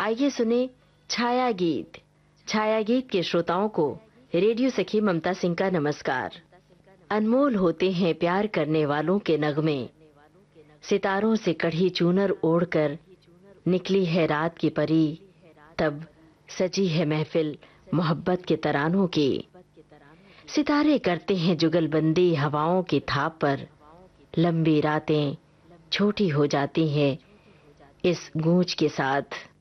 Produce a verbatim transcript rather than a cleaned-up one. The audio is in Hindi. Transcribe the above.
आइए सुने छाया गीत। छाया गीत के श्रोताओं को रेडियो सखी ममता सिंह का नमस्कार। अनमोल होते हैं प्यार करने वालों के नगमे, सितारों से कढ़ी चूनर ओढ़कर निकली है रात की परी, तब सजी है महफिल मोहब्बत के तरानों की। सितारे करते हैं जुगलबंदी हवाओं की थाप पर, लंबी रातें छोटी हो जाती हैं इस गूंज के साथ।